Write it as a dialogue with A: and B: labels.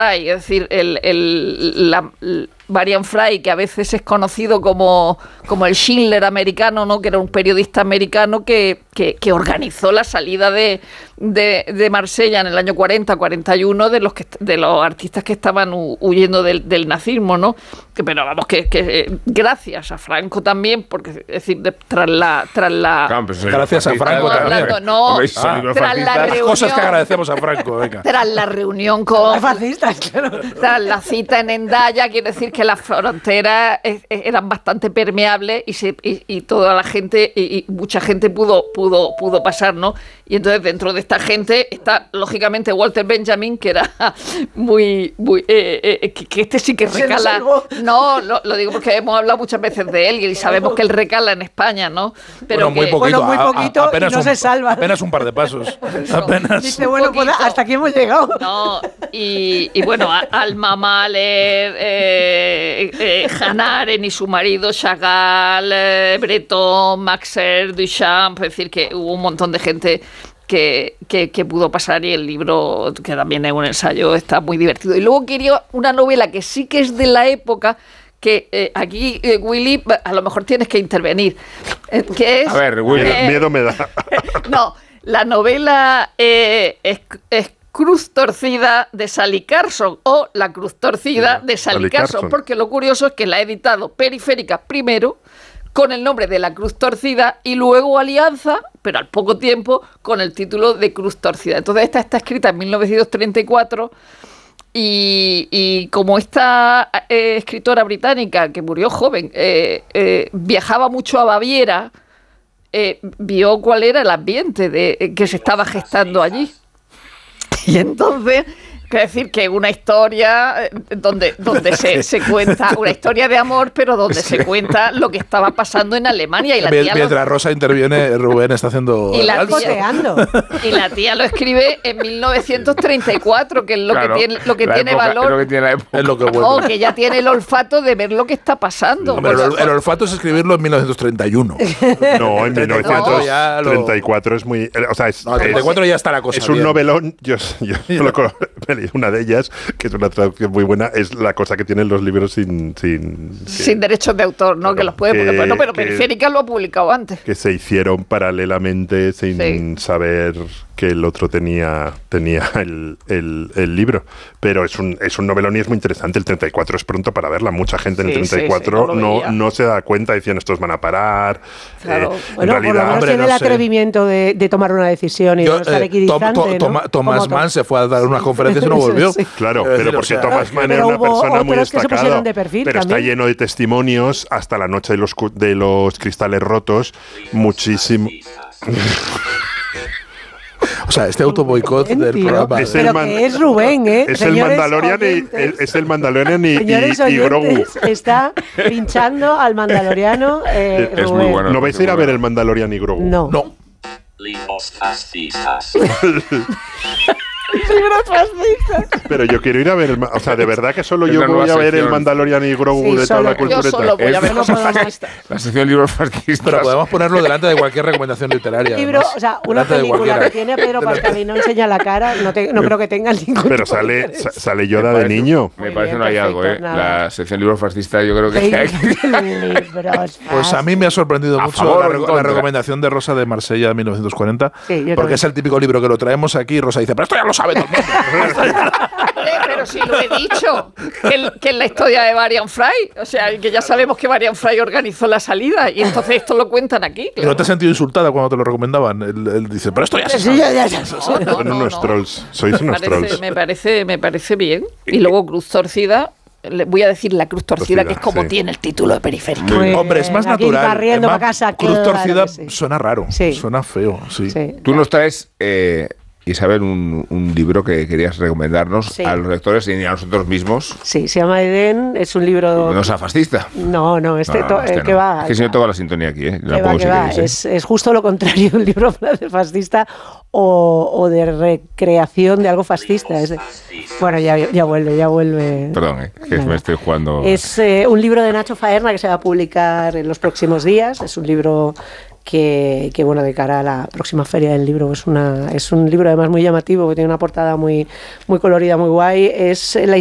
A: Fry, es decir, Marian Fry, que a veces es conocido como el Schindler americano, ¿no? Que era un periodista americano que organizó la salida de Marsella en el año 40-41 de los artistas que estaban huyendo del nazismo, ¿no? Pero vamos, que gracias a Franco también, porque es decir, tras la
B: gracias a Franco también.
A: Tras la reunión,
B: cosas que agradecemos a Franco, venga.
A: Tras la reunión con
C: fascistas, claro.
A: Tras la cita en Hendaya, quiero decir que las fronteras eran bastante permeables y toda la gente y mucha gente pudo pasar, ¿no? Y entonces dentro de esta gente está lógicamente Walter Benjamin, que era muy que este sí que recala. No, lo digo porque hemos hablado muchas veces de él y sabemos que él recala en España, ¿no? Pero
B: muy poquito,
C: apenas y no se salva.
B: Apenas un par de pasos. Apenas.
C: Dice, bueno, pues hasta aquí hemos llegado.
A: No, y bueno, Alma Mahler, Hannah Arendt y su marido Chagall, Breton, Maxer, Duchamp, es decir, que hubo un montón de gente que pudo pasar, y el libro, que también es un ensayo, está muy divertido. Y luego quería una novela que sí que es de la época, que aquí, Willy, a lo mejor tienes que intervenir. Que es,
D: a ver, Willy,
E: miedo me da.
A: No, la novela es Cruz Torcida de Sally Carson, o La Cruz Torcida de Sally Carson, porque lo curioso es que la ha editado Periférica primero, con el nombre de La Cruz Torcida, y luego Alianza, pero al poco tiempo, con el título de Cruz Torcida. Entonces esta está escrita en 1934, y como esta escritora británica, que murió joven, viajaba mucho a Baviera, vio cuál era el ambiente que se estaba gestando allí. Y entonces, quiero decir que una historia donde se cuenta, una historia de amor, pero donde se cuenta lo que estaba pasando en Alemania. Y la tía
B: mientras Rosa interviene, Rubén está haciendo...
A: Y la tía lo escribe en 1934, que es lo que tiene valor.
B: Es lo que vuelve.
A: Que ya tiene el olfato de ver lo que está pasando.
B: Hombre, el olfato es escribirlo en 1931.
E: No, en 1934 es muy... O sea,
B: en 34 ya está la cosa.
E: Es un novelón. Yo me leí una de ellas, que es una traducción muy buena, es la cosa que tienen los libros sin
A: derechos de autor, ¿no? Que los puede... Bueno, pero Periférica lo ha publicado antes.
E: Que se hicieron paralelamente sin saber que el otro tenía el libro. Pero es un novelón y es muy interesante. El 34 es pronto para verla. Mucha gente en el 34 no se da cuenta, decían, estos van a parar.
C: Claro. Bueno, por lo menos tiene el atrevimiento de tomar una decisión y no estar equidistante, ¿no?
B: Thomas Mann se fue a dar unas conferencias y no volvió.
E: Claro, pero porque Thomas Mann era una persona muy destacada. Pero está lleno de testimonios, hasta La noche de los cristales rotos, muchísimo...
B: O sea, este autoboicot del programa...
C: Pero que es Rubén, ¿eh?
E: Es el Mandalorian y Grogu.
C: Está pinchando al Mandaloriano
D: es
C: Rubén.
D: muy bueno.
E: ¿No vais a ir a ver el Mandalorian y Grogu?
C: No.
F: Libros fascistas.
E: Pero yo quiero ir a ver o sea, de verdad que solo yo voy a ver el Mandalorian y Grogu de toda la cultura.
A: Yo solo voy a ver los fascistas.
D: La sección libros fascistas.
B: Pero podemos ponerlo delante de cualquier recomendación literaria.
C: Libro, o sea, una película que tiene a Pedro Pascal y no enseña la cara, no creo que tenga ningún.
E: Pero sale Yoda de niño.
D: Me parece un hallazgo, ¿eh? La sección libros fascistas, yo creo que hay
B: Pues a mí me ha sorprendido mucho la recomendación de Rosa de Marsella de 1940, porque es el típico libro que lo traemos aquí y Rosa dice, pero esto ya lo sabe todo el mundo.
A: Pero si lo he dicho, que es la historia de Marian Fry, o sea, que ya sabemos que Marian Fry organizó la salida, y entonces esto lo cuentan aquí.
B: Claro. ¿No te has sentido insultada cuando te lo recomendaban? Él dice, pero esto ya se sabe.
E: Son unos trolls, sois unos trolls.
A: Me parece bien. Y luego Cruz Torcida... Le voy a decir La Cruz Torcida, que es como tiene el título de Periférica.
B: Hombre, es más natural.
C: Es más,
B: Cruz Torcida suena raro, suena feo. Sí.
D: Tú nos traes, Isabel, un libro que querías recomendarnos a los lectores y a nosotros mismos.
C: Sí, se llama Edén, es un libro...
D: No sea fascista.
C: No, que va...
D: Es que si no toca la sintonía aquí, ¿eh?
C: Es justo lo contrario, un libro fascista o de recreación de algo fascista. Bueno, ya vuelve.
D: Perdón, que me estoy jugando...
C: Es un libro de Nacho Faerna que se va a publicar en los próximos días. Es un libro que bueno, de cara a la próxima feria del libro, es un libro además muy llamativo, que tiene una portada muy, muy colorida, muy guay. Es la